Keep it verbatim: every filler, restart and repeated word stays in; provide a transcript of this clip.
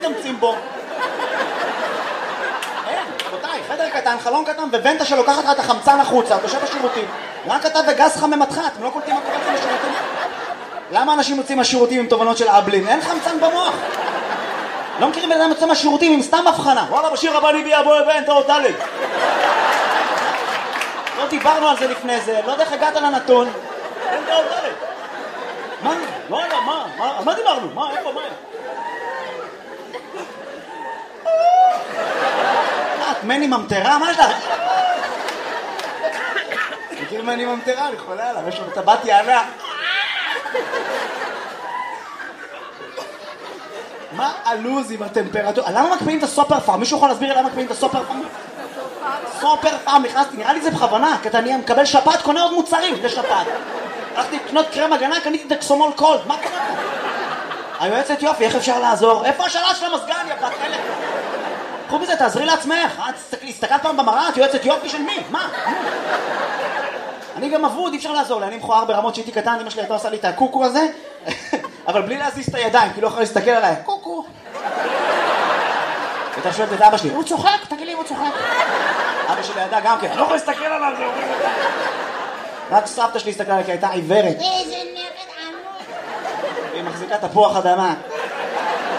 תמצאים בו. אין, רבותיי, חדר קטן, חלון קטן, וונטה שלוקחת לך את החמצן החוצה, אתה יושב בשירותים. רק אתה וגז חממתך, אתם לא קולטים מה קורה לכם בשירותים? למה אנשים יוצאים מהשירותים עם תובנות של אבלין? אין חמצן במוח. לא מכירים בן אדם יוצא מהשירותים עם סתם הבחנה. וואלה, בשיר הבא אני ביה בוא הבן, תראו תלד. לא דיברנו על זה לפני זה, לא יודע איך הגעת לנתון. אין תראו תלד. מה? וואלה, מה? על מה דיברנו? מה? איפה? מה? את מני ממטרה? מה יש לך? מכיר מני ממטרה? אני חולה עליו, יש לו טבעת יענה. מה הלוז עם הטמפרטורה? למה מקפיאים את הסופר פארם? מישהו יכול להסביר למה מקפיאים את הסופר פארם? סופר פארם, נכנסתי, נראה לי זה בכוונה, כי אתה נהיה מקבל שפעת, קונה עוד מוצרים לשפעת. הלכתי לקנות קרם הגנה, קניתי דקסומול קולד, מה קרה? היועצת יופי, איך אפשר לעזור? איפה השאלה של המסגן, יא בת חלק? קחו בזה, תעזרי לעצמך. הסתכלת פעם במראה, את יועצת יופי של מי? מה? אני גם אבוד, אי אפשר לעזור לי, אני מכוער ברמות שהייתי קטן, אמא שלי הייתה עושה לי את הקוקו הזה, אבל בלי להזיז את הידיים, כי לא יכולה להסתכל עליי, קוקו. ואתה שואלת את אבא שלי, הוא צוחק? תגיד לי, הוא צוחק. אבא שלי ידע גם כן, לא יכול להסתכל עליו, זה אומר. רק סבתא שלי הסתכלה עליי, כי הייתה עיוורת. איזה נגד עמוד. והיא מחזיקה תפוח אדמה.